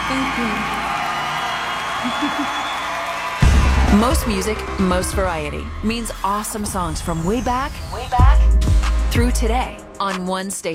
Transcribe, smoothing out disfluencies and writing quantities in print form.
Thank you. Most music, most variety means awesome songs from way back through today on one station.